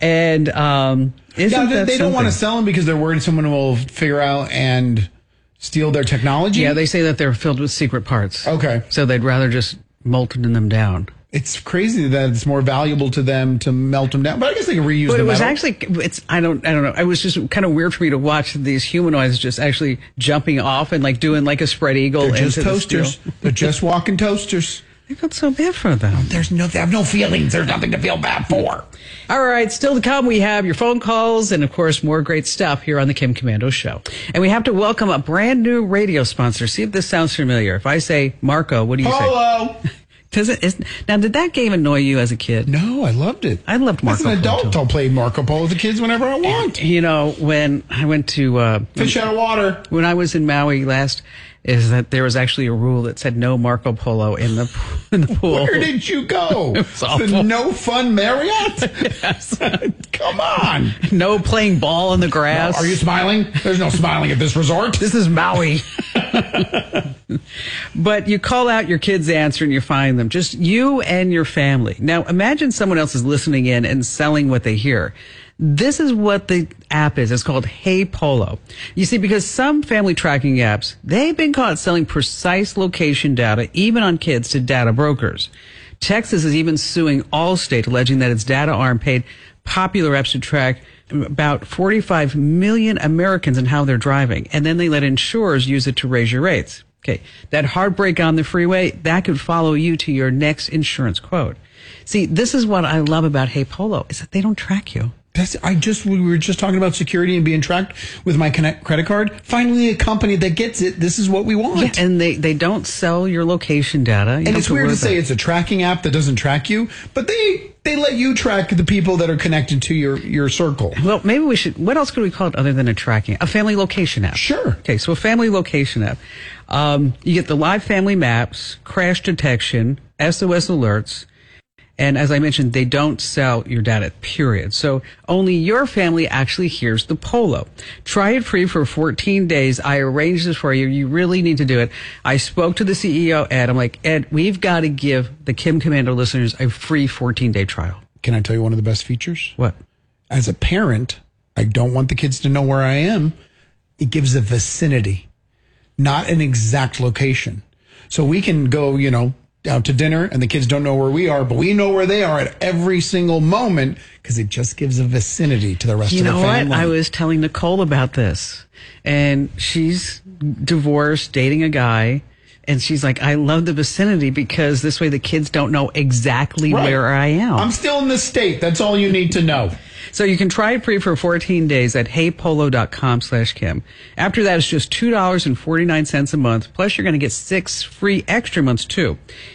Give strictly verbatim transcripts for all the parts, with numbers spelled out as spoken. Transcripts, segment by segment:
And um, isn't yeah, they, that they don't want to something? sell them because they're worried someone will figure out and steal their technology? Yeah, they say that they're filled with secret parts. Okay. So they'd rather just molten them down. It's crazy that it's more valuable to them to melt them down. But I guess they can reuse But the it was metal. actually, it's, I don't, I don't know. It was just kind of weird for me to watch these humanoids just actually jumping off and like doing like a spread eagle. They're just into the toasters. steel. They're just walking toasters. I felt so bad for them. There's no, they have no feelings. There's nothing to feel bad for. All right, still to come, we have your phone calls and, of course, more great stuff here on the Kim Commando Show. And we have to welcome a brand new radio sponsor. See if this sounds familiar. If I say Marco, what do you say? Hello. Does it? Is, now, did that game annoy you as a kid? No, I loved it. I loved Marco As an Polo, adult, too. I'll play Marco Polo with the kids whenever I want. You know, when I went to uh, Fish out of water. when I was in Maui last, is that there was actually a rule that said no Marco Polo in the in the pool. Where did you go? It was awful. The No Fun Marriott? Yes. Come on. No playing ball in the grass. Are you smiling? There's no smiling at this resort. This is Maui. But you call out your kid's answer and you find them. Just you and your family. Now, imagine someone else is listening in and selling what they hear. This is what the app is. It's called Hey Polo. You see, because some family tracking apps, they've been caught selling precise location data, even on kids, to data brokers. Texas is even suing Allstate, alleging that its data arm paid popular apps to track about forty-five million Americans and how they're driving. And then they let insurers use it to raise your rates. Okay, that heartbreak on the freeway, that could follow you to your next insurance quote. See, this is what I love about Hey Polo, is that they don't track you. That's, I just, we were just talking about security and being tracked with my connect credit card. Finally, a company that gets it. This is what we want. Yeah, and they, they don't sell your location data. You And don't it's have weird worry to say about it. it's a tracking app that doesn't track you, but they they let you track the people that are connected to your, your circle. Well, maybe we should, what else could we call it other than a tracking? A family location app. Sure. Okay, so a family location app. Um, you get the live family maps, crash detection, S O S alerts, and as I mentioned, they don't sell your data, period. So only your family actually hears the Polo. Try it free for fourteen days. I arranged this for you. You really need to do it. I spoke to the C E O, Ed. I'm like, Ed, we've got to give the Kim Commando listeners a free fourteen-day trial. Can I tell you one of the best features? What? As a parent, I don't want the kids to know where I am. It gives a vicinity, not an exact location. So we can go, you know, out to dinner and the kids don't know where we are, but we know where they are at every single moment because it just gives a vicinity to the rest You of the know family. what? I was telling Nicole about this, and she's divorced, dating a guy, and she's like, I love the vicinity because this way the kids don't know exactly Right. where I am. I'm still in the state. That's all you need to know. So you can try it free for fourteen days at heypolo.com slash Kim. After that, it's just two dollars and forty-nine cents a month. Plus, you're going to get six free extra months, too.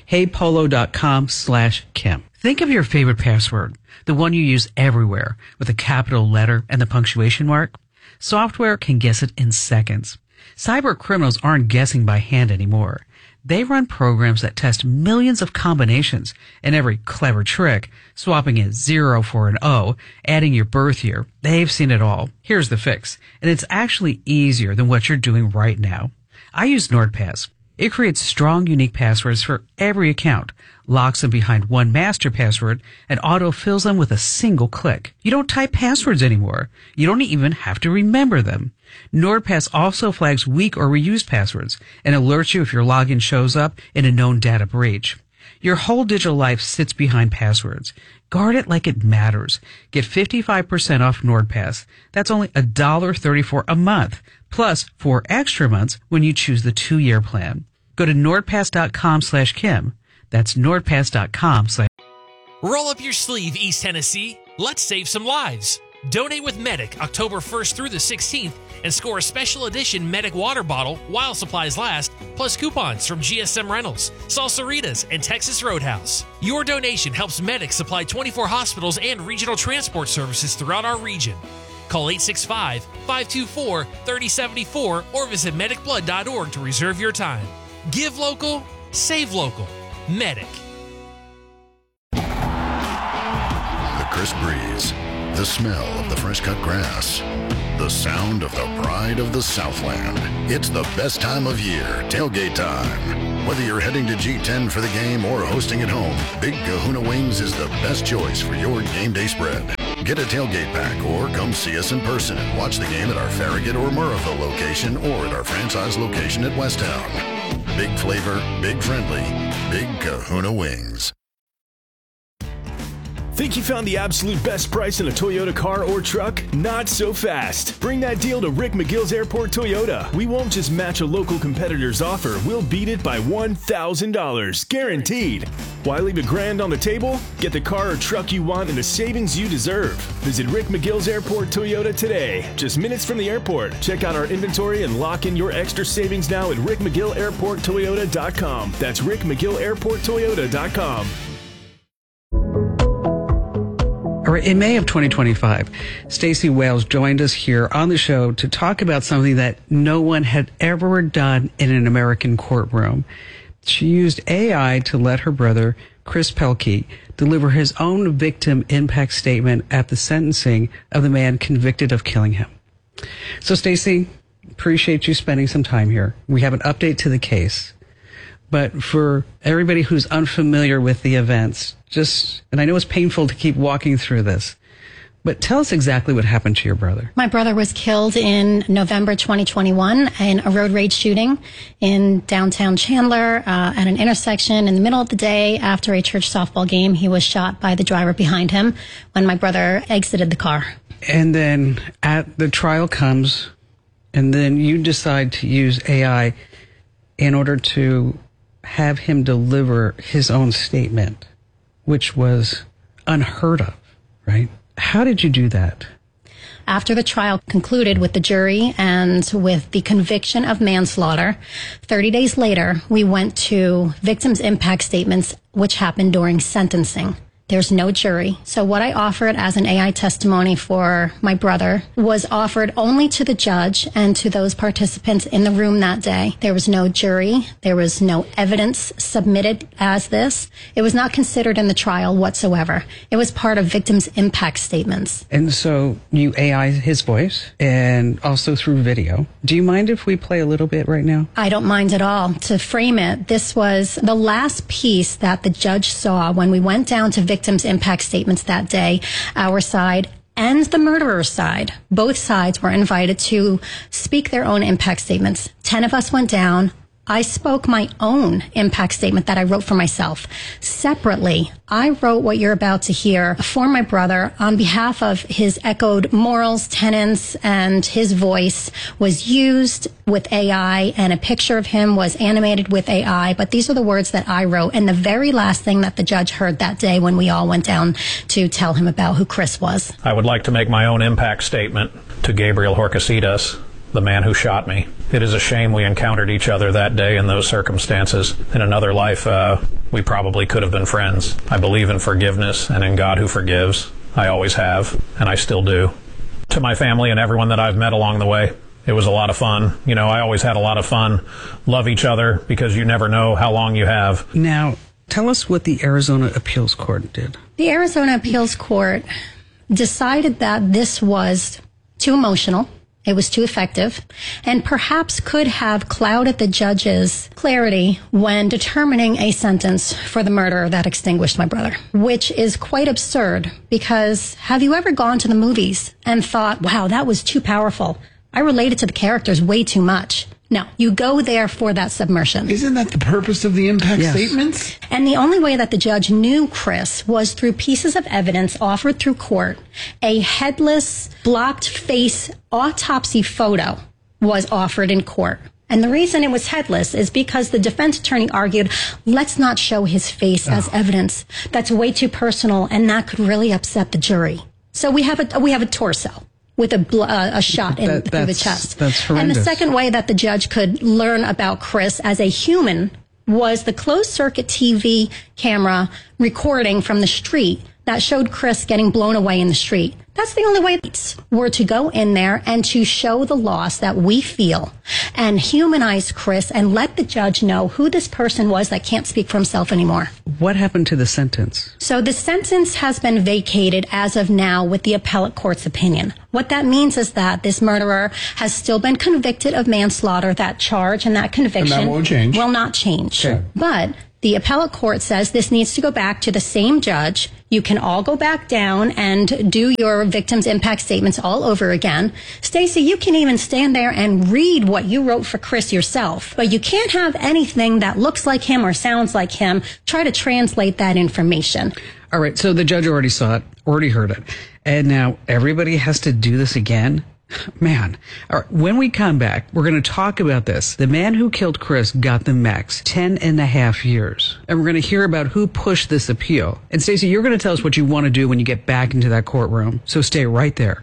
heypolo.com slash Kim. Think of your favorite password, the one you use everywhere, with a capital letter and the punctuation mark. Software can guess it in seconds. Cyber criminals aren't guessing by hand anymore. They run programs that test millions of combinations, and every clever trick, swapping a zero for an O, adding your birth year, they've seen it all. Here's the fix, and it's actually easier than what you're doing right now. I use NordPass. It creates strong, unique passwords for every account, locks them behind one master password, and auto-fills them with a single click. You don't type passwords anymore. You don't even have to remember them. NordPass also flags weak or reused passwords and alerts you if your login shows up in a known data breach. Your whole digital life sits behind passwords. Guard it like it matters. Get fifty-five percent off NordPass. That's only one dollar and thirty-four cents a month, plus four extra months when you choose the two-year plan. Go to nordpass.com slash Kim. That's nordpass.com slash Roll up your sleeve, East Tennessee. Let's save some lives. Donate with Medic October first through the sixteenth and score a special edition Medic water bottle while supplies last, plus coupons from G S M Rentals, Salsaritas, and Texas Roadhouse. Your donation helps Medic supply twenty-four hospitals and regional transport services throughout our region. Call eight six five, five two four, three zero seven four or visit medic blood dot org to reserve your time. Give local, save local. Medic. The crisp breeze, the smell of the fresh cut grass, the sound of the pride of the Southland. It's the best time of year, tailgate time. Whether you're heading to G ten for the game or hosting at home, Big Kahuna Wings is the best choice for your game day spread. Get a tailgate pack or come see us in person and watch the game at our Farragut or Murrayville location or at our franchise location at Westtown. Big flavor, big friendly, Big Kahuna Wings. Think you found the absolute best price on a Toyota car or truck? Not so fast. Bring that deal to Rick McGill's Airport Toyota. We won't just match a local competitor's offer. We'll beat it by one thousand dollars, guaranteed. Why leave a grand on the table? Get the car or truck you want and the savings you deserve. Visit Rick McGill's Airport Toyota today. Just minutes from the airport. Check out our inventory and lock in your extra savings now at rick mcgill airport toyota dot com. That's rick mcgill airport toyota dot com. In May of twenty twenty-five, Stacey Wales joined us here on the show to talk about something that no one had ever done in an American courtroom. She used A I to let her brother, Chris Pelkey, deliver his own victim impact statement at the sentencing of the man convicted of killing him. So, Stacey, appreciate you spending some time here. We have an update to the case. But for everybody who's unfamiliar with the events, just, and I know it's painful to keep walking through this, but tell us exactly what happened to your brother. My brother was killed in November twenty twenty-one in a road rage shooting in downtown Chandler uh, at an intersection in the middle of the day after a church softball game. He was shot by the driver behind him when my brother exited the car. And then at the trial comes, and then you decide to use A I in order to have him deliver his own statement, which was unheard of, right? How did you do that? After the trial concluded with the jury and with the conviction of manslaughter, thirty days later, we went to victims' impact statements, which happened during sentencing. There's no jury. So what I offered as an A I testimony for my brother was offered only to the judge and to those participants in the room that day. There was no jury. There was no evidence submitted as this. It was not considered in the trial whatsoever. It was part of victims' impact statements. And so you A I his voice and also through video. Do you mind if we play a little bit right now? I don't mind at all. To frame it, this was the last piece that the judge saw when we went down to victims' victims' impact statements that day. Our side and the murderer's side, both sides were invited to speak their own impact statements. Ten of us went down. I spoke my own impact statement that I wrote for myself. Separately, I wrote what you're about to hear for my brother on behalf of his echoed morals, tenets, and his voice was used with A I, and a picture of him was animated with A I. But these are the words that I wrote, and the very last thing that the judge heard that day when we all went down to tell him about who Chris was. I would like to make my own impact statement to Gabriel Horcasitas, the man who shot me. It is a shame we encountered each other that day in those circumstances. In another life, uh, we probably could have been friends. I believe in forgiveness and in God who forgives. I always have, and I still do. To my family and everyone that I've met along the way, it was a lot of fun. You know, I always had a lot of fun. Love each other because you never know how long you have. Now, tell us what the Arizona Appeals Court did. The Arizona Appeals Court decided that this was too emotional. It was too effective, and perhaps could have clouded the judge's clarity when determining a sentence for the murder that extinguished my brother, which is quite absurd because have you ever gone to the movies and thought, wow, that was too powerful? I related to the characters way too much. No, you go there for that submersion. Isn't that the purpose of the impact yes. statements? And the only way that the judge knew Chris was through pieces of evidence offered through court. A headless, blocked face autopsy photo was offered in court. And the reason it was headless is because the defense attorney argued, let's not show his face oh. as evidence. That's way too personal, and that could really upset the jury. So we have a we have a torso with a, bl- uh, a shot in, that, through the chest. That's horrendous. And the second way that the judge could learn about Chris as a human was the closed-circuit T V camera recording from the street that showed Chris getting blown away in the street. That's the only way were to go in there and to show the loss that we feel and humanize Chris and let the judge know who this person was that can't speak for himself anymore. What happened to the sentence? So the sentence has been vacated as of now with the appellate court's opinion. What that means is that this murderer has still been convicted of manslaughter. That charge and that conviction and that won't change. will not change. Okay. But The appellate court says this needs to go back to the same judge. You can all go back down and do your victim's impact statements all over again. Stacey, you can even stand there and read what you wrote for Chris yourself, but you can't have anything that looks like him or sounds like him try to translate that information. All right, so the judge already saw it, already heard it, and now everybody has to do this again? Man, all right, when we come back, we're going to talk about this. The man who killed Chris got the max, ten and a half years. And we're going to hear about who pushed this appeal. And Stacey, you're going to tell us what you want to do when you get back into that courtroom. So stay right there.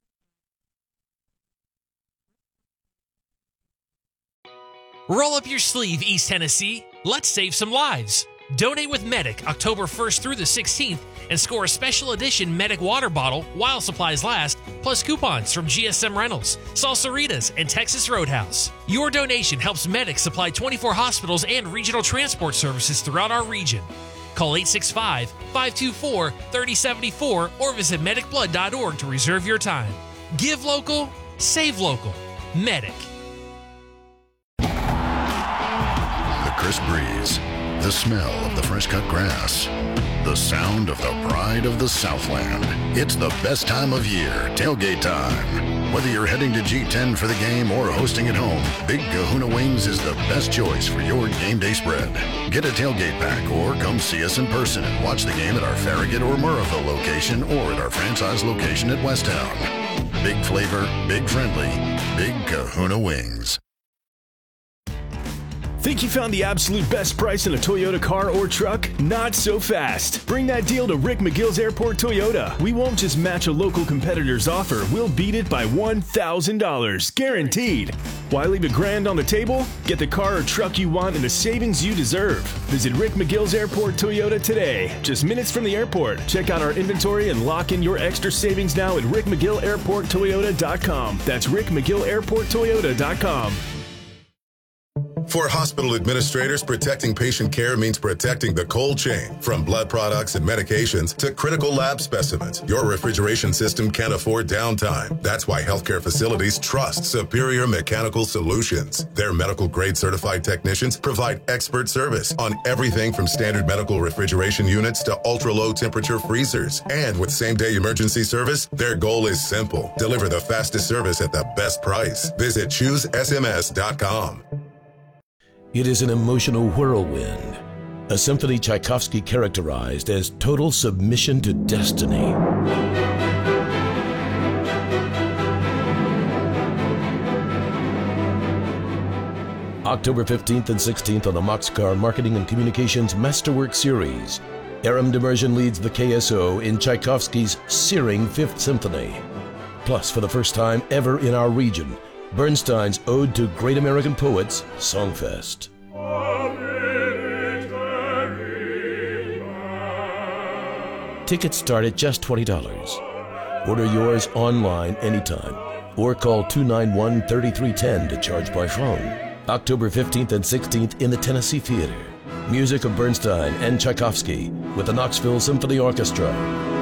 Roll up your sleeve, East Tennessee. Let's save some lives. Donate with Medic October first through the sixteenth and score a special edition Medic water bottle while supplies last, plus coupons from G S M Rentals, Salsaritas, and Texas Roadhouse. Your donation helps Medic supply twenty-four hospitals and regional transport services throughout our region. Call eight six five, five two four, three zero seven four or visit medic blood dot org to reserve your time. Give local, save local. Medic. The crisp breeze, the smell of the fresh-cut grass, the sound of the pride of the Southland. It's the best time of year, tailgate time. Whether you're heading to G ten for the game or hosting at home, Big Kahuna Wings is the best choice for your game day spread. Get a tailgate pack or come see us in person and watch the game at our Farragut or Murrayville location or at our franchise location at Westtown. Big flavor, big friendly, Big Kahuna Wings. Think you found the absolute best price in a Toyota car or truck? Not so fast. Bring that deal to Rick McGill's Airport Toyota. We won't just match a local competitor's offer. We'll beat it by one thousand dollars, guaranteed. Why leave a grand on the table? Get the car or truck you want and the savings you deserve. Visit Rick McGill's Airport Toyota today. Just minutes from the airport. Check out our inventory and lock in your extra savings now at rick mcgill airport toyota dot com. That's rick mcgill airport toyota dot com. For hospital administrators, protecting patient care means protecting the cold chain. From blood products and medications to critical lab specimens, your refrigeration system can't afford downtime. That's why healthcare facilities trust Superior Mechanical Solutions. Their medical-grade certified technicians provide expert service on everything from standard medical refrigeration units to ultra-low temperature freezers. And with same-day emergency service, their goal is simple. Deliver the fastest service at the best price. Visit choose S M S dot com. It is an emotional whirlwind, a symphony Tchaikovsky characterized as total submission to destiny. October fifteenth and sixteenth on the Moxcar Marketing and Communications Masterwork Series, Aram Demersion leads the K S O in Tchaikovsky's searing Fifth Symphony. Plus, for the first time ever in our region, Bernstein's Ode to Great American Poets, Songfest. Tickets start at just twenty dollars. Order yours online anytime or call two nine one, three three one zero to charge by phone. October fifteenth and sixteenth in the Tennessee Theater. Music of Bernstein and Tchaikovsky with the Knoxville Symphony Orchestra.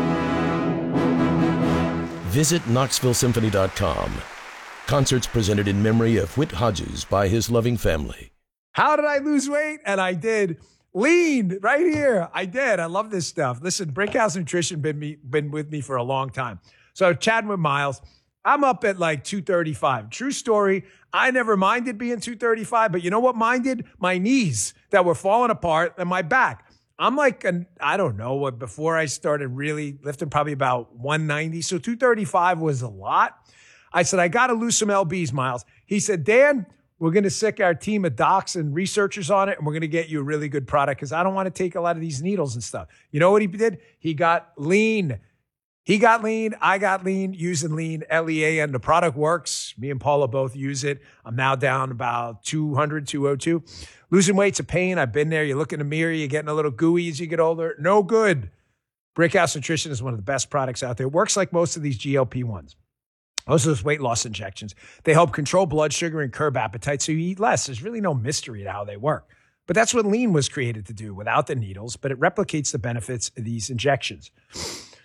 Visit knoxville symphony dot com. Concerts presented in memory of Whit Hodges by his loving family. How did I lose weight? And I did. Lean right here. I did. I love this stuff. Listen, Brickhouse Nutrition been me been with me for a long time. So chatting with Miles, I'm up at like two thirty-five. True story. I never minded being two thirty-five, but you know what minded? My knees that were falling apart and my back. I'm like, an, I don't know what, before I started really lifting, probably about one ninety. So two thirty-five was a lot. I said, I got to lose some L Bs, Miles. He said, Dan, we're going to sick our team of docs and researchers on it, and we're going to get you a really good product because I don't want to take a lot of these needles and stuff. You know what he did? He got lean. He got lean. I got lean using lean, L E A N. The product works. Me and Paula both use it. I'm now down about two hundred, two oh two. Losing weight's a pain. I've been there. You look in the mirror, you're getting a little gooey as you get older. No good. Brickhouse Nutrition is one of the best products out there. It works like most of these G L P ones. Most of those weight loss injections. They help control blood sugar and curb appetite so you eat less. There's really no mystery to how they work. But that's what lean was created to do without the needles, but it replicates the benefits of these injections.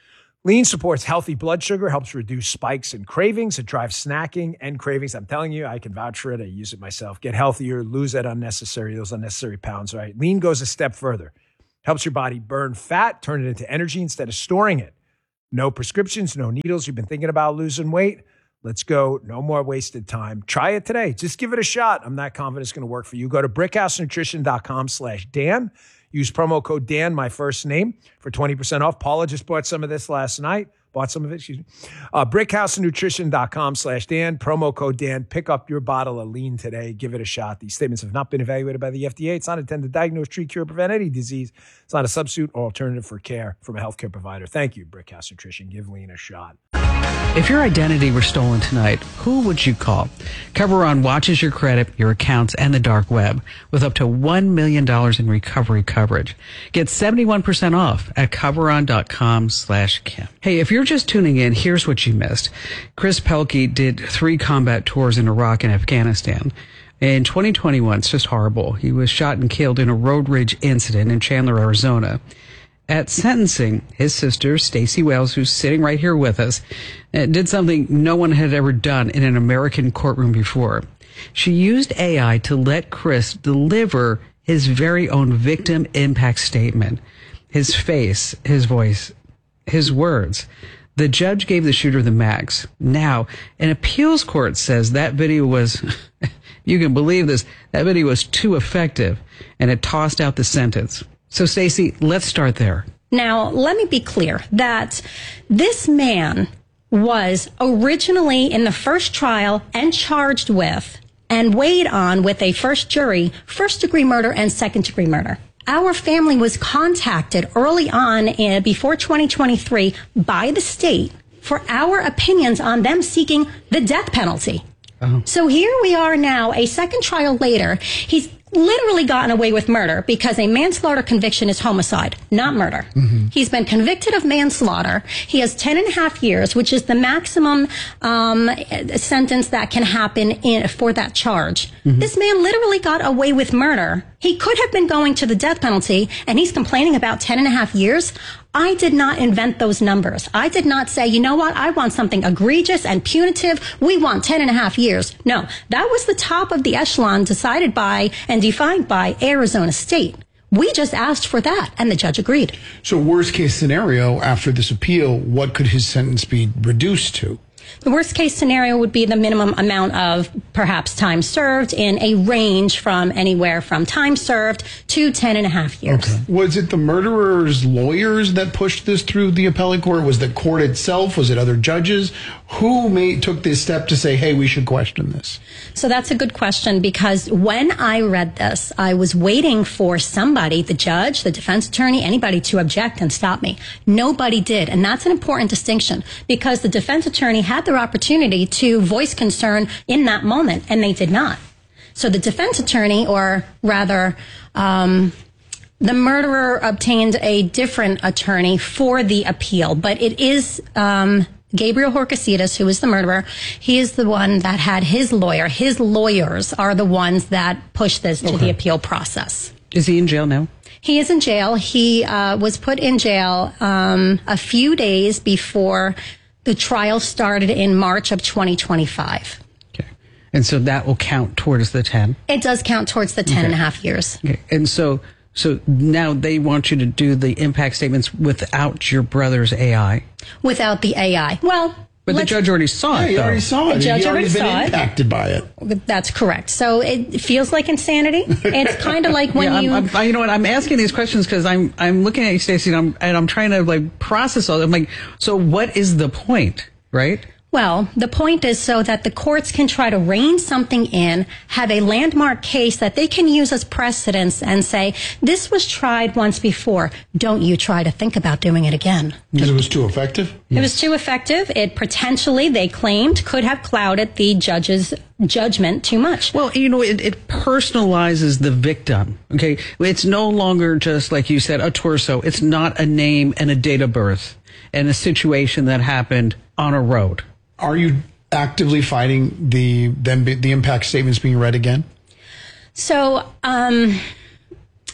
Lean supports healthy blood sugar, helps reduce spikes and cravings. It drives snacking and cravings. I'm telling you, I can vouch for it. I use it myself. Get healthier, lose that unnecessary, those unnecessary pounds, right? Lean goes a step further. Helps your body burn fat, turn it into energy instead of storing it. No prescriptions, no needles. You've been thinking about losing weight? Let's go. No more wasted time. Try it today. Just give it a shot. I'm not confident it's going to work for you. Go to brickhousenutrition.com slash Dan. Use promo code Dan, my first name, for twenty percent off. Paula just bought some of this last night. Bought some of it, excuse me. Uh, brickhousenutrition.com slash Dan. Promo code Dan. Pick up your bottle of Lean today. Give it a shot. These statements have not been evaluated by the F D A. It's not intended to diagnose, treat, cure, prevent any disease. It's not a substitute or alternative for care from a healthcare provider. Thank you, Brickhouse Nutrition. Give Lean a shot. If your identity were stolen tonight, who would you call? Coveron watches your credit, your accounts, and the dark web with up to one million dollars in recovery coverage. Get seventy-one percent off at coveron.com slash Kim. Hey, if you're just tuning in, here's what you missed. Chris Pelkey did three combat tours in Iraq and Afghanistan. In twenty twenty-one, it's just horrible. He was shot and killed in a road rage incident in Chandler, Arizona. At sentencing, his sister, Stacey Wales, who's sitting right here with us, did something no one had ever done in an American courtroom before. She used A I to let Chris deliver his very own victim impact statement. His face, his voice, his words. The judge gave the shooter the max. Now, an appeals court says that video was, you can believe this, that video was too effective, and it tossed out the sentence. So, Stacey, let's start there. Now, let me be clear that this man was originally in the first trial and charged with and weighed on with a first jury, first degree murder and second degree murder. Our family was contacted early on in, before twenty twenty-three by the state for our opinions on them seeking the death penalty. Oh. So here we are now, a second trial later. He's literally gotten away with murder because a manslaughter conviction is homicide, not murder. Mm-hmm. He's been convicted of manslaughter. He has ten and a half years, which is the maximum um, sentence that can happen in, for that charge. Mm-hmm. This man literally got away with murder. He could have been going to the death penalty, and he's complaining about ten and a half years. I did not invent those numbers. I did not say, you know what, I want something egregious and punitive. We want ten and a half years. No, that was the top of the echelon decided by and defined by Arizona State. We just asked for that, and the judge agreed. So worst case scenario, after this appeal, what could his sentence be reduced to? The worst case scenario would be the minimum amount of perhaps time served in a range from anywhere from time served to ten and a half years. Okay. Was it the murderer's lawyers that pushed this through the appellate court? Was the court itself? Was it other judges? Who made, took this step to say, hey, we should question this? So that's a good question, because when I read this, I was waiting for somebody, the judge, the defense attorney, anybody to object and stop me. Nobody did. And that's an important distinction, because the defense attorney had their opportunity to voice concern in that moment, and they did not. So the defense attorney, or rather, um, the murderer obtained a different attorney for the appeal, but it is um, Gabriel Horcasitas, who is the murderer. He is the one that had his lawyer. His lawyers are the ones that pushed this to okay. the appeal process. Is he in jail now? He is in jail. He uh, was put in jail um, a few days before the trial started in March of twenty twenty-five. Okay. And so that will count towards the ten? It does count towards the ten okay. and a half years. Okay. And so so now they want you to do the impact statements without your brother's A I? Without the A I. Well, but the judge already saw yeah, it, he though. already saw it. The judge he already been saw impacted it. by it. That's correct. So it feels like insanity. It's kind of like when yeah, you... I'm, I'm, you know what, I'm asking these questions because I'm I'm looking at you, Stacey, and I'm, and I'm trying to like process all. I'm like, so what is the point, right? Well, the point is so that the courts can try to rein something in, have a landmark case that they can use as precedence and say, this was tried once before. Don't you try to think about doing it again. Because it was too effective? It was too effective. It potentially, they claimed, could have clouded the judge's judgment too much. Well, you know, it, it personalizes the victim, okay? It's no longer just, like you said, a torso. It's not a name and a date of birth and a situation that happened on a road. Are you actively fighting the them the impact statements being read again? So, um,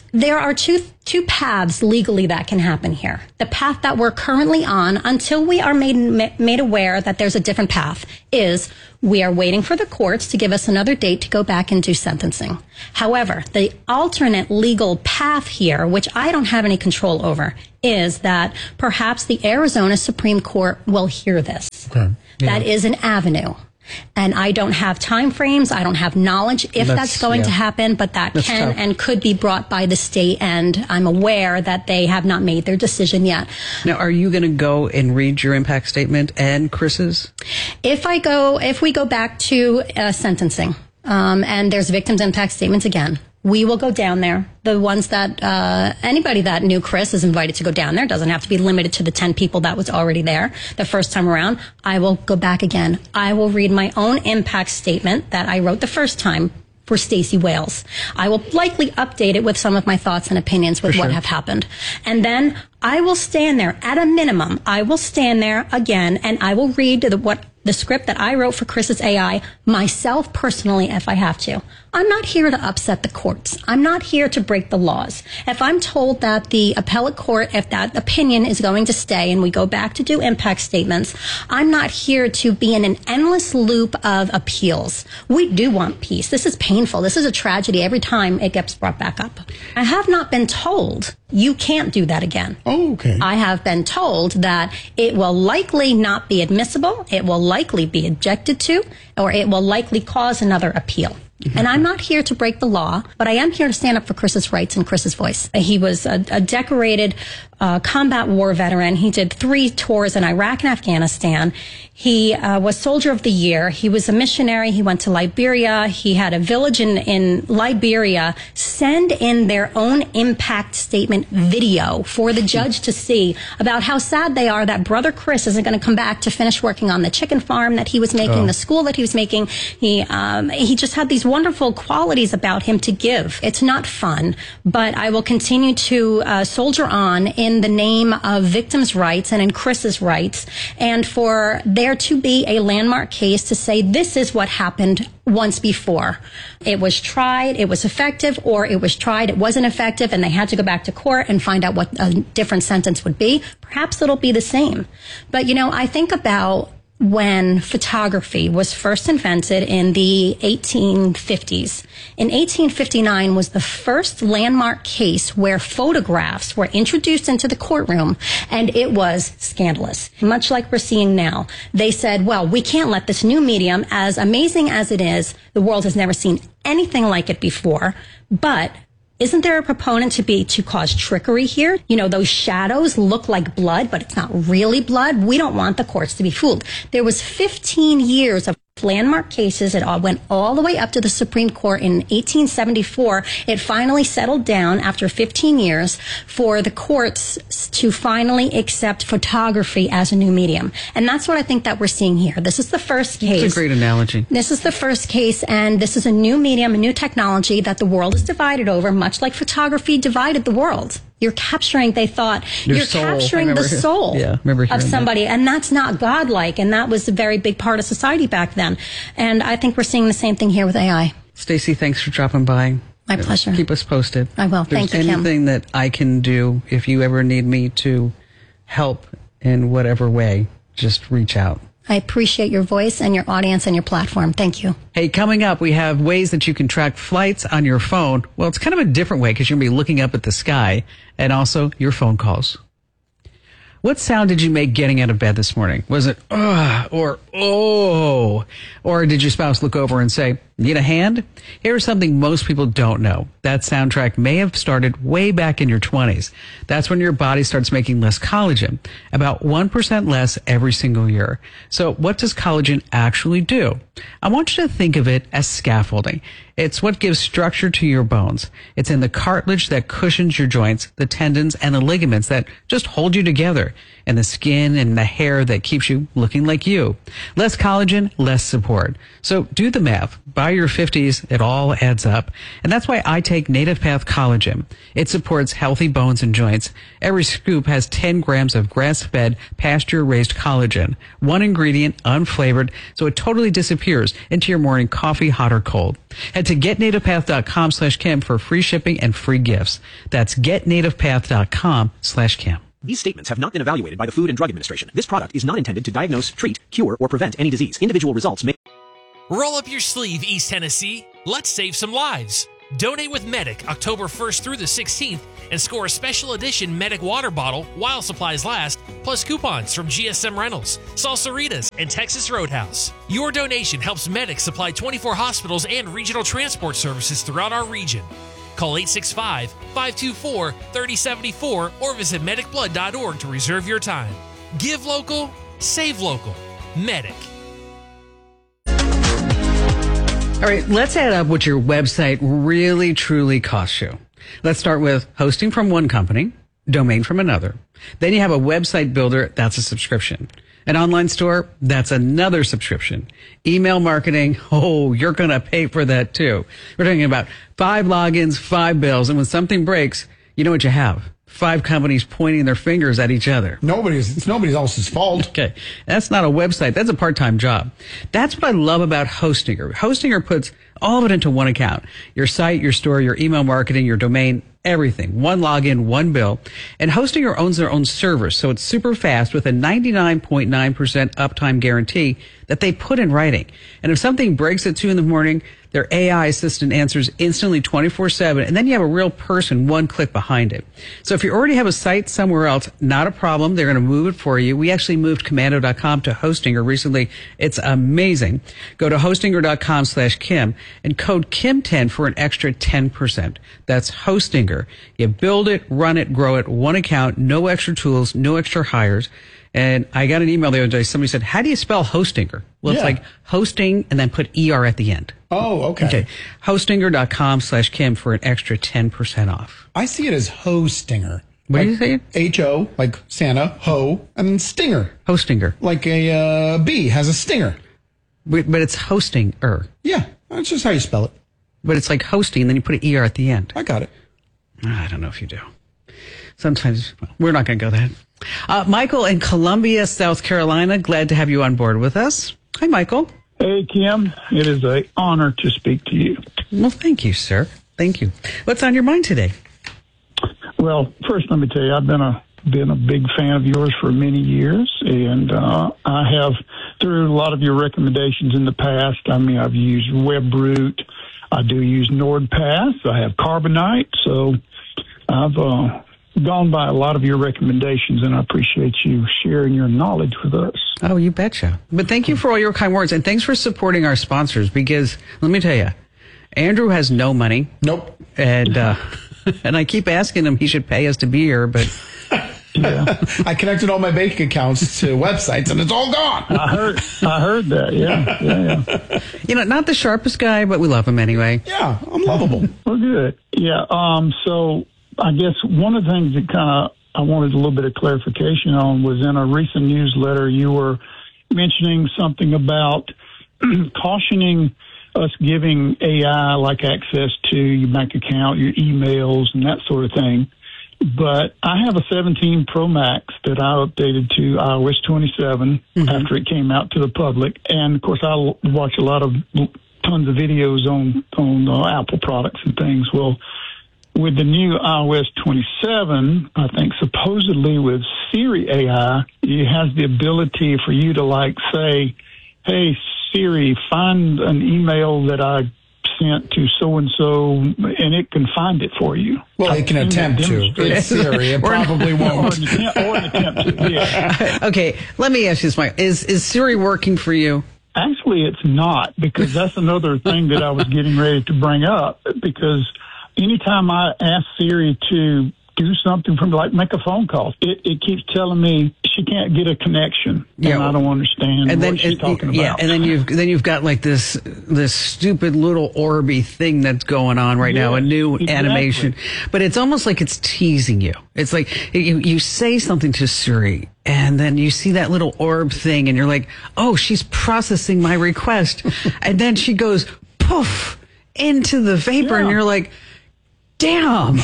There are two two paths legally that can happen here. The path that we're currently on, until we are made made aware that there's a different path, is we are waiting for the courts to give us another date to go back and do sentencing. However, the alternate legal path here, which I don't have any control over, is that perhaps the Arizona Supreme Court will hear this. Okay. Yeah. That is an avenue. And I don't have time frames. I don't have knowledge if that's, that's going yeah. to happen, but that that's can tough. and could be brought by the state. And I'm aware that they have not made their decision yet. Now, are you going to go and read your impact statement and Chris's? If I go, if we go back to uh, sentencing, um, and there's victims' impact statements again, we will go down there. The ones that, uh, anybody that knew Chris is invited to go down there. It doesn't have to be limited to the ten people that was already there the first time around. I will go back again. I will read my own impact statement that I wrote the first time for Stacey Wales. I will likely update it with some of my thoughts and opinions with sure. what have happened. And then I will stand there at a minimum. I will stand there again and I will read the, what the script that I wrote for Chris's A I myself personally if I have to. I'm not here to upset the courts. I'm not here to break the laws. If I'm told that the appellate court, if that opinion is going to stay and we go back to do impact statements, I'm not here to be in an endless loop of appeals. We do want peace. This is painful. This is a tragedy every time it gets brought back up. I have not been told you can't do that again. Oh, okay. I have been told that it will likely not be admissible, it will likely be objected to, or it will likely cause another appeal. Mm-hmm. And I'm not here to break the law, but I am here to stand up for Chris's rights and Chris's voice. He was a, a decorated uh, combat war veteran. He did three tours in Iraq and Afghanistan. He uh, was Soldier of the Year. He was a missionary. He went to Liberia. He had a village in, in Liberia send in their own impact statement video for the judge to see about how sad they are that brother Chris isn't going to come back to finish working on the chicken farm that he was making, oh. the school that he was making. He um, he just had these wonderful qualities about him to give. It's not fun, but I will continue to uh, soldier on in the name of victims' rights and in Chris's rights, and for there to be a landmark case to say this is what happened once before. It was tried, it was effective, or it was tried, it wasn't effective, and they had to go back to court and find out what a different sentence would be. Perhaps it'll be the same. But, you know, I think about when photography was first invented in the eighteen fifties. In eighteen fifty-nine was the first landmark case where photographs were introduced into the courtroom, and it was scandalous, much like we're seeing now. They said, well, we can't let this new medium, as amazing as it is, the world has never seen anything like it before, but isn't there a proponent to be to cause trickery here? You know, those shadows look like blood, but it's not really blood. We don't want the courts to be fooled. There was fifteen years of landmark cases. It all went all the way up to the Supreme Court in eighteen seventy-four. It finally settled down after fifteen years for the courts to finally accept photography as a new medium. And that's what I think that we're seeing here. This is the first case. It's a great analogy. This is the first case, and this is a new medium, a new technology that the world is divided over, much like photography divided the world. You're capturing, they thought, Your you're soul. capturing the soul yeah, of somebody. That. And that's not godlike. And that was a very big part of society back then. And I think we're seeing the same thing here with A I. Stacey, thanks for dropping by. My pleasure. Keep us posted. I will. If there's Thank you, Kim. anything that I can do, if you ever need me to help in whatever way, just reach out. I appreciate your voice and your audience and your platform. Thank you. Hey, coming up, we have ways that you can track flights on your phone. Well, it's kind of a different way because you're going to be looking up at the sky and also your phone calls. What sound did you make getting out of bed this morning? Was it, ugh, or, oh, or did your spouse look over and say, need a hand? Here's something most people don't know. That soundtrack may have started way back in your twenties. That's when your body starts making less collagen, about one percent less every single year. So what does collagen actually do? I want you to think of it as scaffolding. It's what gives structure to your bones. It's in the cartilage that cushions your joints, the tendons, and the ligaments that just hold you together, and the skin and the hair that keeps you looking like you. Less collagen, less support. So do the math. By your fifties, it all adds up. And that's why I take Native Path Collagen. It supports healthy bones and joints. Every scoop has ten grams of grass-fed, pasture-raised collagen. One ingredient, unflavored, so it totally disappears into your morning coffee, hot or cold. Head to getnativepath.com slash Kim for free shipping and free gifts. That's getnativepath.com slash Kim. These statements have not been evaluated by the Food and Drug Administration. This product is not intended to diagnose, treat, cure, or prevent any disease. Individual results may... Roll up your sleeve, East Tennessee. Let's save some lives. Donate with Medic October first through the sixteenth and score a special edition Medic water bottle while supplies last, plus coupons from G S M Rentals, Salsaritas, and Texas Roadhouse. Your donation helps Medic supply twenty-four hospitals and regional transport services throughout our region. Call eight six five, five two four, three zero seven four or visit medic blood dot org to reserve your time. Give local, save local. Medic. All right, let's add up what your website really, truly costs you. Let's start with hosting from one company, domain from another. Then you have a website builder, that's a subscription. An online store, that's another subscription. Email marketing, oh, you're going to pay for that too. We're talking about five logins, five bills, and when something breaks, you know what you have. Five companies pointing their fingers at each other. Nobody's, it's nobody else's fault. Okay. That's not a website. That's a part-time job. That's what I love about Hostinger. Hostinger puts all of it into one account. Your site, your store, your email marketing, your domain, everything. One login, one bill. And Hostinger owns their own servers, so it's super fast with a ninety-nine point nine percent uptime guarantee that they put in writing. And if something breaks at two in the morning, their A I assistant answers instantly twenty-four seven, and then you have a real person one click behind it. So if you already have a site somewhere else, not a problem. They're going to move it for you. We actually moved commando dot com to Hostinger recently. It's amazing. Go to hostinger dot com slash Kim and code Kim ten for an extra ten percent. That's Hostinger. You build it, run it, grow it, one account, no extra tools, no extra hires. And I got an email the other day. Somebody said, how do you spell Hostinger? Well, it's Yeah. like hosting and then put E R at the end. Oh, okay. Okay. Hostinger dot com slash Kim for an extra ten percent off. I see it as Ho-Stinger. What like do you say? H O, like Santa, ho, and then stinger. Hostinger. Like a uh, bee has a stinger. But, but it's Hostinger. Yeah, that's just how you spell it. But it's like hosting, and then you put an E R at the end. I got it. I don't know if you do. Sometimes, well, we're not going to go there. Uh, Michael in Columbia, South Carolina, glad to have you on board with us. Hi, Michael. Hey, Kim. It is an honor to speak to you. Well, thank you, sir. Thank you. What's on your mind today? Well, first, let me tell you, I've been a been a big fan of yours for many years, and uh, I have, through a lot of your recommendations in the past, I mean, I've used WebRoot, I do use NordPass, I have Carbonite, so I've uh, gone by a lot of your recommendations, and I appreciate you sharing your knowledge with us. Oh, you betcha. But thank you for all your kind words, and thanks for supporting our sponsors, because let me tell you, Andrew has no money. Nope. And, uh, and I keep asking him he should pay us to be here, but... Yeah. I connected all my bank accounts to websites, and it's all gone. I heard, I heard that. Yeah, yeah, yeah. You know, not the sharpest guy, but we love him anyway. Yeah, I'm lovable. Well, good. Yeah. Um. So I guess one of the things that kind of I wanted a little bit of clarification on was in a recent newsletter you were mentioning something about cautioning us giving A I like access to your bank account, your emails, and that sort of thing. But I have a seventeen Pro Max that I updated to i O S twenty-seven mm-hmm. after it came out to the public. And, of course, I watch a lot of tons of videos on, on uh, Apple products and things. Well, with the new i O S twenty-seven, I think supposedly with Siri A I, it has the ability for you to, like, say, hey, Siri, find an email that I sent to so-and-so, and it can find it for you. Well, it can attempt to. It's Siri. It probably won't. Or an attempt, or an attempt to, yeah. Okay, let me ask you this, Mike. Is, is Siri working for you? Actually, it's not, because that's another thing that I was getting ready to bring up, because anytime I ask Siri to do something from, like, make a phone call, it, it keeps telling me she can't get a connection, yeah, and I don't understand and then, what she's and, talking yeah, about. and then you've then you've got like this this stupid little Orby thing that's going on right yes, now, a new exactly. animation, but it's almost like it's teasing you. It's like you you say something to Siri, and then you see that little orb thing, and you're like, oh, she's processing my request, and then she goes poof into the vapor, yeah. and you're like, damn.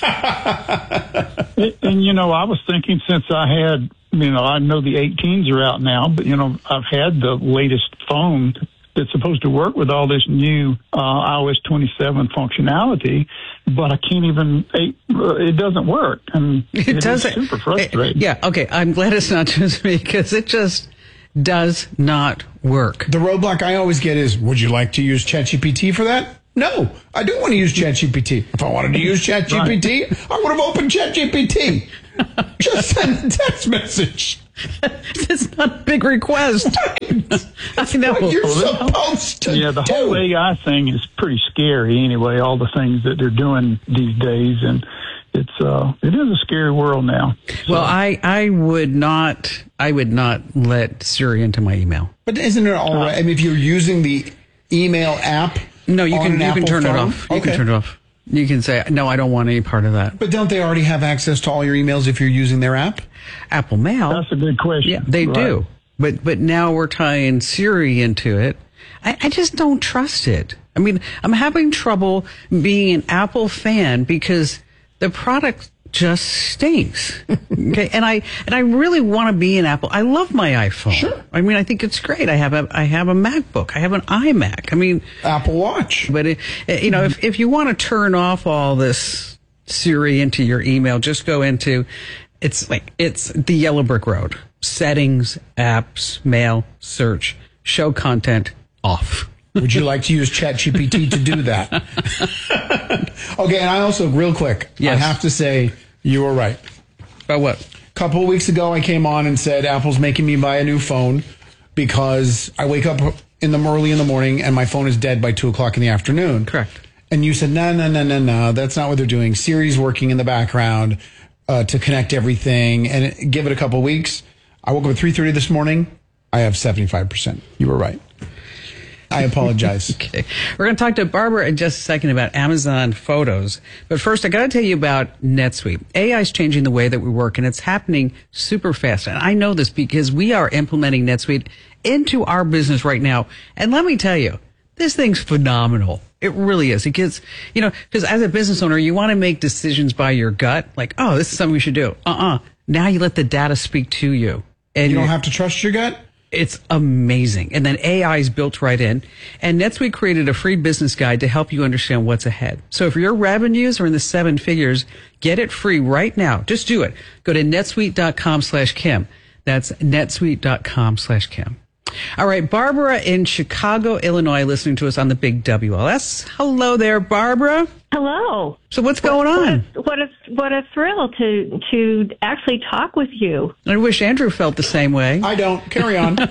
and, and, you know, I was thinking since I had, you know, I know the eighteens are out now, but, you know, I've had the latest phone that's supposed to work with all this new uh, i O S twenty-seven functionality, but I can't even, it, it doesn't work. And it, it doesn't. is super frustrating. It, yeah, okay. I'm glad it's not just me because it just does not work. The roadblock I always get is, would you like to use ChatGPT for that? No, I don't want to use ChatGPT. If I wanted to use ChatGPT, right. I would have opened ChatGPT. Just send a text message. It's not a big request. I know. What you're supposed to Yeah, the do. whole A I thing is pretty scary anyway, all the things that they're doing these days. And it's uh, it is a scary world now. So. Well, I, I would not I would not let Siri into my email. But isn't it all right? I mean, if you're using the email app, no, you can you Apple can turn phone? it off. You okay. can turn it off. You can say, no, I don't want any part of that. But don't they already have access to all your emails if you're using their app? Apple Mail. That's a good question. Yeah, they right. do. But but now we're tying Siri into it. I, I just don't trust it. I mean, I'm having trouble being an Apple fan because the product just stinks. Okay, and I and I really want to be an Apple. I love my iPhone. Sure. I mean, I think it's great. I have a I have a MacBook. I have an iMac. I mean, Apple Watch. But it, it, you know, if if you want to turn off all this Siri into your email, just go into it's like it's the yellow brick road. Settings, apps, mail, search, show content off. Would you like to use ChatGPT to do that? Okay, and I also, real quick, yes. I have to say you were right. About what? A couple of weeks ago, I came on and said Apple's making me buy a new phone because I wake up in the early in the morning and my phone is dead by two o'clock in the afternoon. Correct. And you said, no, no, no, no, no, that's not what they're doing. Siri's working in the background uh, to connect everything. And it, give it a couple of weeks. I woke up at three thirty this morning. I have seventy-five percent. You were right. I apologize. Okay. We're going to talk to Barbara in just a second about Amazon Photos. But first, I got to tell you about NetSuite. A I is changing the way that we work, and it's happening super fast. And I know this because we are implementing NetSuite into our business right now. And let me tell you, this thing's phenomenal. It really is. It gets, you know, because as a business owner, you want to make decisions by your gut. Like, oh, this is something we should do. Uh-uh. Now you let the data speak to you. And you don't have to trust your gut? It's amazing. And then A I is built right in. And NetSuite created a free business guide to help you understand what's ahead. So if your revenues are in the seven figures, get it free right now. Just do it. Go to netsuite.com slash Kim. That's netsuite.com slash Kim. All right, Barbara in Chicago, Illinois, listening to us on the Big W L S. Hello there, Barbara. Hello. So what's going on? What a, what a what a thrill to to actually talk with you. I wish Andrew felt the same way. I don't. Carry on. Well,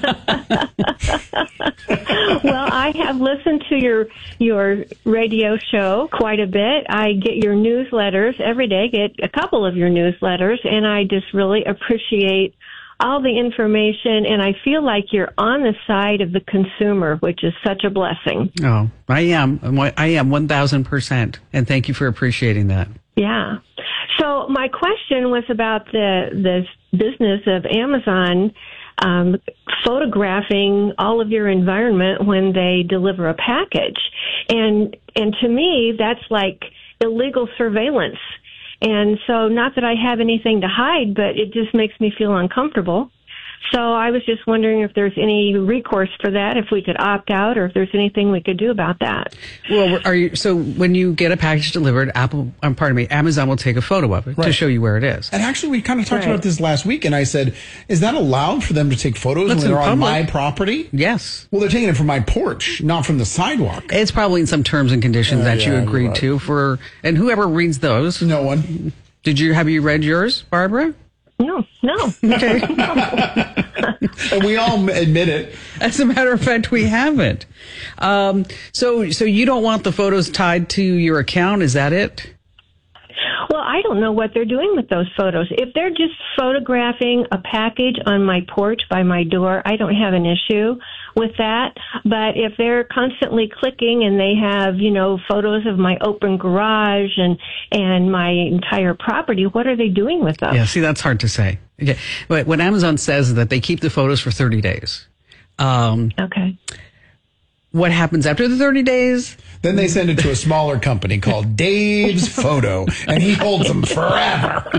I have listened to your your radio show quite a bit. I get your newsletters every day. Get a couple of your newsletters, and I just really appreciate all the information, and I feel like you're on the side of the consumer, which is such a blessing. Oh, I am. I am one thousand percent. And thank you for appreciating that. Yeah. So my question was about the, the business of Amazon um, photographing all of your environment when they deliver a package. And, and to me, that's like illegal surveillance. And so, not that I have anything to hide, but it just makes me feel uncomfortable. So I was just wondering if there's any recourse for that, if we could opt out, or if there's anything we could do about that. Well, are you, so when you get a package delivered, Apple, um, pardon me, Amazon will take a photo of it right. to show you where it is. And actually, we kind of talked right. about this last week, and I said, is that allowed for them to take photos That's when they're in on public. my property? Yes. Well, they're taking it from my porch, not from the sidewalk. It's probably in some terms and conditions Uh, that yeah, you agreed right. to for, and whoever reads those. No one. Did you, have you read yours, Barbara? No, no. Okay. And we all admit it. As a matter of fact, we haven't. Um, so, so you don't want the photos tied to your account? Is that it? Well, I don't know what they're doing with those photos. If they're just photographing a package on my porch by my door, I don't have an issue with that. But if they're constantly clicking and they have, you know, photos of my open garage and and my entire property, what are they doing with those? Yeah, see, that's hard to say. Okay. But when Amazon says that they keep the photos for thirty days, um, okay. what happens after the thirty days? Then they send it to a smaller company called Dave's Photo, and he holds them forever.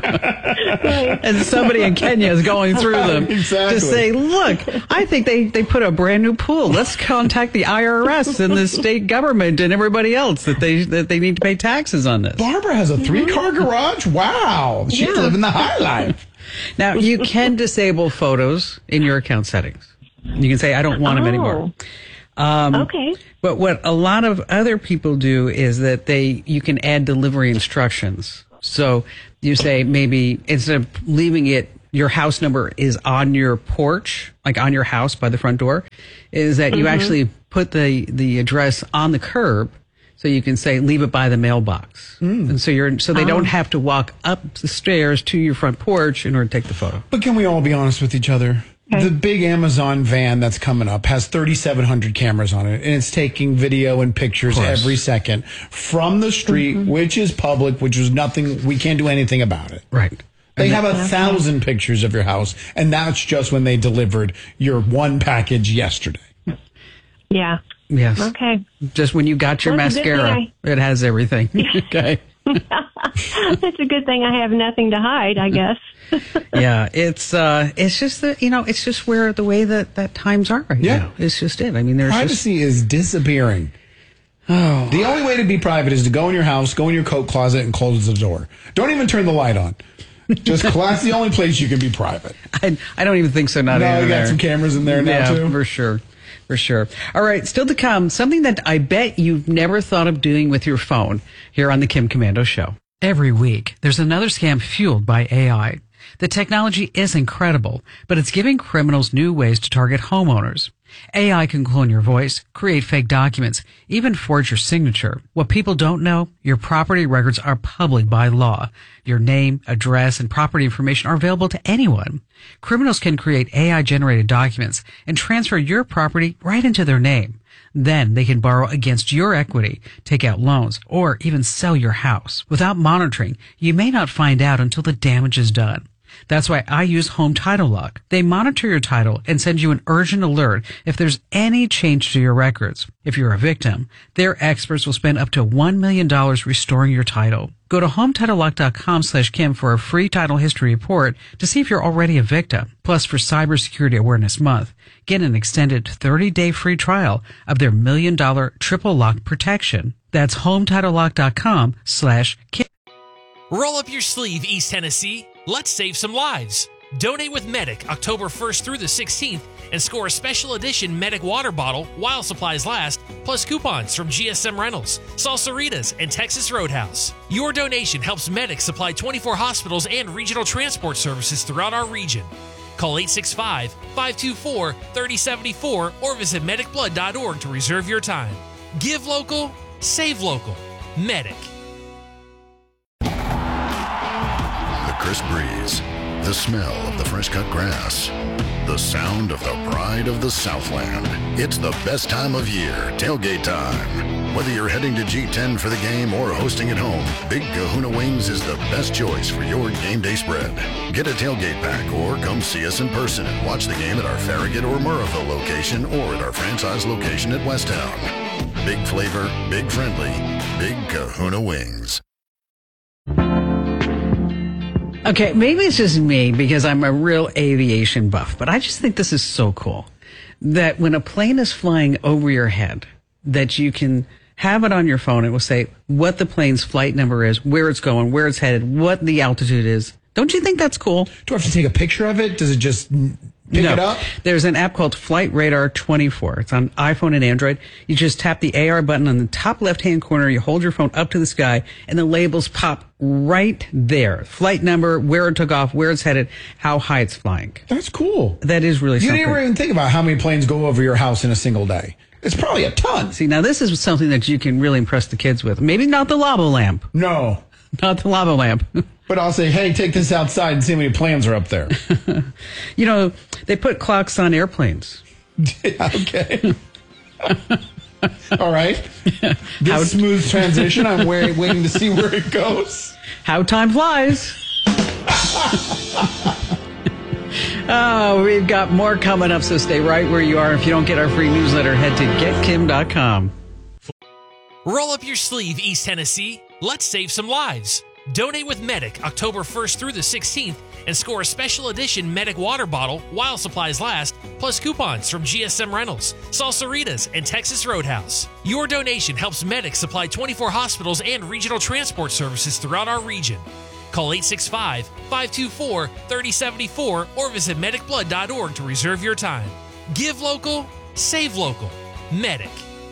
And somebody in Kenya is going through them Exactly. to say, look, I think they, they put a brand new pool. Let's contact the I R S and the state government and everybody else that they that they need to pay taxes on this. Barbara has a three-car garage? Wow. She's Yeah. living the high life. Now, you can disable photos in your account settings. You can say, I don't want them Oh. anymore. Um, Okay. But what a lot of other people do is that they you can add delivery instructions. So you say maybe instead of leaving it, your house number is on your porch, like on your house by the front door, is that you Mhm. actually put the, the address on the curb. So you can say, leave it by the mailbox. And so you're, so they Oh. don't have to walk up the stairs to your front porch in order to take the photo. But can we all be honest with each other? The big Amazon van that's coming up has thirty-seven hundred cameras on it, and it's taking video and pictures Of course. every second from the street, which is public, which is nothing, we can't do anything about it. Right. They And have a that- thousand pictures of your house, and that's just when they delivered your one package yesterday. Yeah. Yes. Okay. Just when you got your Well, it's a good mascara, thing it has everything. Okay. It's a good thing I have nothing to hide, I guess. Yeah, it's uh, it's just that you know, it's just where the way that, that times are right Yeah. now. It's just it. I mean, there's just, Privacy is disappearing. oh, The only way to be private is to go in your house, go in your coat closet, and close the door. Don't even turn the light on. Just that's the only place you can be private. I, I don't even think so. Not No, even you got there. some cameras in there now, yeah, too? for sure, for sure. All right, still to come. Something that I bet you've never thought of doing with your phone here on the Kim Commando Show. Every week, there's another scam fueled by A I. The technology is incredible, but it's giving criminals new ways to target homeowners. A I can clone your voice, create fake documents, even forge your signature. What people don't know, your property records are public by law. Your name, address, and property information are available to anyone. Criminals can create A I-generated documents and transfer your property right into their name. Then they can borrow against your equity, take out loans, or even sell your house. Without monitoring, you may not find out until the damage is done. That's why I use Home Title Lock. They monitor your title and send you an urgent alert if there's any change to your records. If you're a victim, their experts will spend up to one million dollars restoring your title. Go to HometitleLock.com slash Kim for a free title history report to see if you're already a victim. Plus, for Cybersecurity Awareness Month, get an extended thirty-day free trial of their million dollar triple lock protection. That's HometitleLock.com slash Kim. Roll up your sleeve, East Tennessee. Let's save some lives. Donate with Medic October first through the sixteenth and score a special edition Medic water bottle while supplies last, plus coupons from G S M Rentals, Salsaritas, and Texas Roadhouse. Your donation helps Medic supply twenty-four hospitals and regional transport services throughout our region. Call eight six five, five two four, three oh seven four or visit medic blood dot org to reserve your time. Give local, save local. Medic. The crisp breeze, the smell of the fresh cut grass, the sound of the pride of the Southland. It's the best time of year, tailgate time. Whether you're heading to G ten for the game or hosting at home, Big Kahuna Wings is the best choice for your game day spread. Get a tailgate pack or come see us in person and watch the game at our Farragut or Murrayville location or at our franchise location at Westtown. Big flavor, big friendly, Big Kahuna Wings. Okay, maybe it's just me because I'm a real aviation buff, but I just think this is so cool that when a plane is flying over your head, that you can have it on your phone. It will say what the plane's flight number is, where it's going, where it's headed, what the altitude is. Don't you think that's cool? Do I have to take a picture of it? Does it just pick no. it up? There's an app called Flight Radar twenty-four. It's on iPhone and Android. You just tap the A R button on the top left-hand corner. You hold your phone up to the sky, and the labels pop right there. Flight number, where it took off, where it's headed, how high it's flying. That's cool. That is really You something. never even think about how many planes go over your house in a single day. It's probably a ton. See, now this is something that you can really impress the kids with. Maybe not the lava lamp. No. Not the lava lamp. But I'll say, hey, take this outside and see how many planes are up there. You know, they put clocks on airplanes. Okay. All right. This How- smooth transition, I'm wait, waiting to see where it goes. How time flies. Oh, we've got more coming up, so stay right where you are. If you don't get our free newsletter, head to get kim dot com. Roll up your sleeve, East Tennessee. Let's save some lives. Donate with Medic October first through the sixteenth and score a special edition Medic water bottle while supplies last, plus coupons from G S M Rentals, Salsaritas, and Texas Roadhouse. Your donation helps Medic supply twenty-four hospitals and regional transport services throughout our region. Call eight six five, five two four, three zero seven four or visit medic blood dot org to reserve your time. Give local, save local. Medic.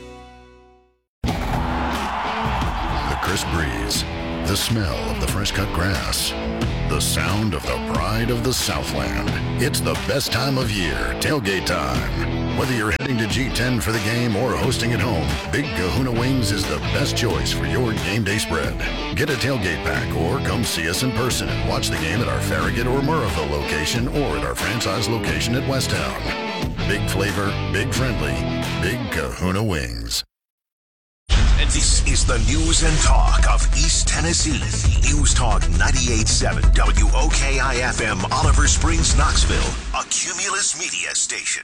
The crisp breeze, the smell of the fresh cut grass, the sound of the pride of the Southland. It's the best time of year, tailgate time. Whether you're heading to G ten for the game or hosting at home, Big Kahuna Wings is the best choice for your game day spread. Get a tailgate pack or come see us in person and watch the game at our Farragut or Murrayville location or at our franchise location at Westtown. Big flavor, big friendly, Big Kahuna Wings. This is the news and talk of East Tennessee. News Talk ninety-eight point seven W O K I F M, Oliver Springs, Knoxville, a Cumulus Media station.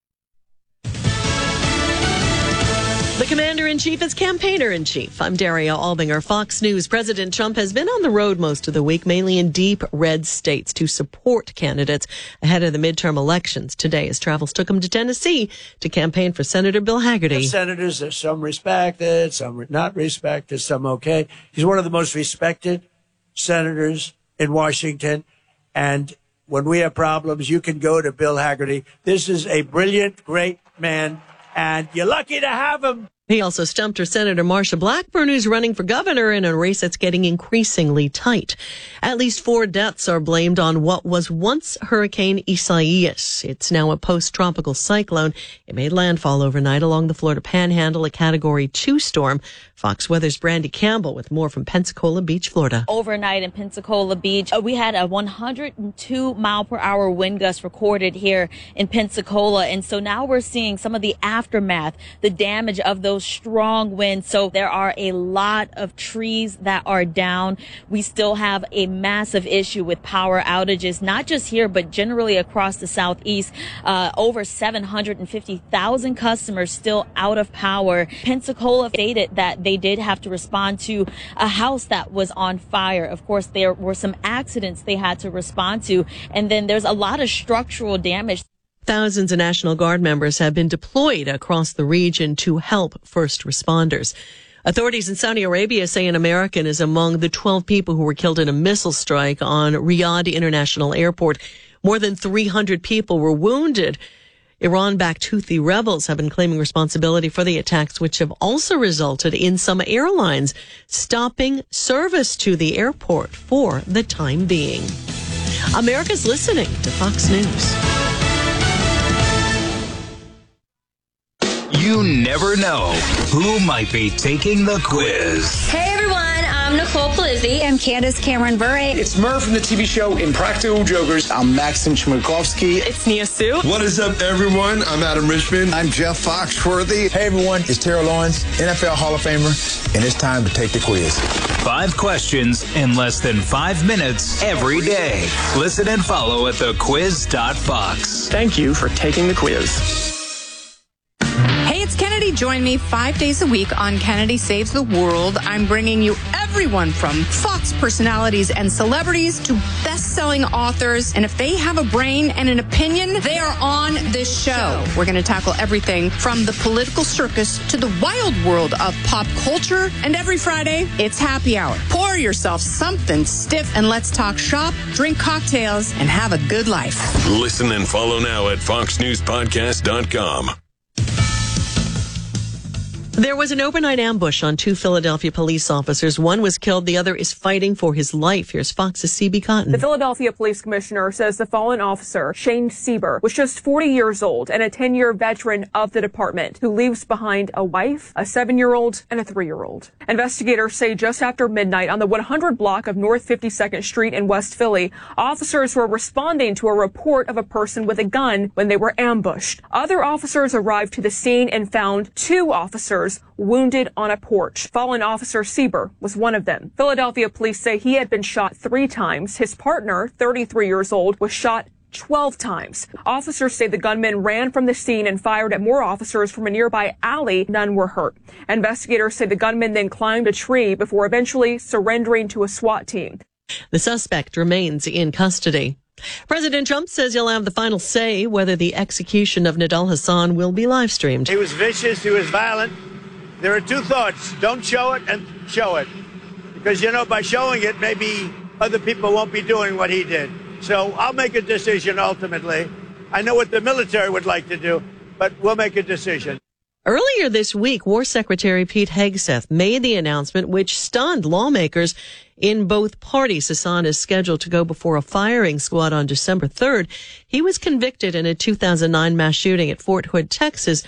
The Commander-in-Chief is Campaigner-in-Chief. I'm Daria Albinger, Fox News. President Trump has been on the road most of the week, mainly in deep red states, to support candidates ahead of the midterm elections. Today, his travels took him to Tennessee to campaign for Senator Bill Hagerty. Senators, there's some respected, some not respected, some okay. He's one of the most respected senators in Washington. And when we have problems, you can go to Bill Hagerty. This is a brilliant, great man, and you're lucky to have him. He also stumped her Senator Marsha Blackburn, who's running for governor in a race that's getting increasingly tight. At least four deaths are blamed on what was once Hurricane Isaias. It's now a post-tropical cyclone. It made landfall overnight along the Florida Panhandle, a Category two storm. Fox Weather's Brandy Campbell with more from Pensacola Beach, Florida. Overnight in Pensacola Beach, we had a one hundred two mile per hour wind gust recorded here in Pensacola. And so now we're seeing some of the aftermath, the damage of those strong winds. So there are a lot of trees that are down. We still have a massive issue with power outages, not just here, but generally across the Southeast. Uh, over seven hundred fifty thousand customers still out of power. Pensacola stated that they did have to respond to a house that was on fire. Of course, there were some accidents they had to respond to. And then there's a lot of structural damage. Thousands of National Guard members have been deployed across the region to help first responders. Authorities in Saudi Arabia say an American is among the twelve people who were killed in a missile strike on Riyadh International Airport. More than three hundred people were wounded. Iran-backed Houthi rebels have been claiming responsibility for the attacks, which have also resulted in some airlines stopping service to the airport for the time being. America's listening to Fox News. You never know who might be taking the quiz. Hey everyone, I'm Nicole Palizzi. I'm Candace Cameron Bure. It's Murph from the T V show Impractical Jokers. I'm Maxim Chmerkovsky. It's Nia Sue. What is up, everyone? I'm Adam Richmond. I'm Jeff Foxworthy. Hey everyone, it's Terrell Lawrence, N F L Hall of Famer, and it's time to take the quiz. Five questions in less than five minutes every day. Listen and follow at the quiz dot fox. Thank you for taking the quiz. Hey, it's Kennedy. Join me five days a week on Kennedy Saves the World. I'm bringing you everyone from Fox personalities and celebrities to best-selling authors. And if they have a brain and an opinion, they are on this show. We're going to tackle everything from the political circus to the wild world of pop culture. And every Friday, it's happy hour. Pour yourself something stiff and let's talk shop, drink cocktails, and have a good life. Listen and follow now at fox news podcast dot com. There was an overnight ambush on two Philadelphia police officers. One was killed. The other is fighting for his life. Here's Fox's C B Cotton. The Philadelphia police commissioner says the fallen officer, Shane Sieber, was just forty years old and a ten-year veteran of the department who leaves behind a wife, a seven-year-old, and a three-year-old. Investigators say just after midnight on the one hundred block of North fifty-second Street in West Philly, officers were responding to a report of a person with a gun when they were ambushed. Other officers arrived to the scene and found two officers wounded on a porch. Fallen officer Sieber was one of them. Philadelphia police say he had been shot three times. His partner, thirty-three years old, was shot twelve times. Officers say the gunman ran from the scene and fired at more officers from a nearby alley. None were hurt. Investigators say the gunman then climbed a tree before eventually surrendering to a SWAT team. The suspect remains in custody. President Trump says he'll have the final say whether the execution of Nidal Hasan will be live streamed. He was vicious. He was violent. There are two thoughts. Don't show it and show it. Because, you know, by showing it, maybe other people won't be doing what he did. So I'll make a decision ultimately. I know what the military would like to do, but we'll make a decision. Earlier this week, War Secretary Pete Hegseth made the announcement which stunned lawmakers in both parties. Hasan is scheduled to go before a firing squad on December third. He was convicted in a two thousand nine mass shooting at Fort Hood, Texas,